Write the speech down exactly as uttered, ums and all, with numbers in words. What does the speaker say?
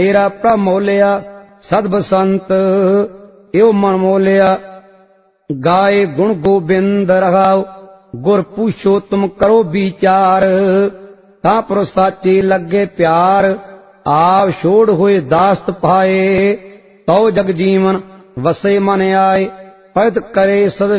तेरा प्रभ मोलिया सद बसंत यो मन मोलिया। गाए गुण गोबिंद रहाओ गुर पूछो तुम करो विचार। ता पर साचे लगे प्यार आप छोड़ हुए दास्त पाए। तो जग जीवन वसे मन आए पद करे सद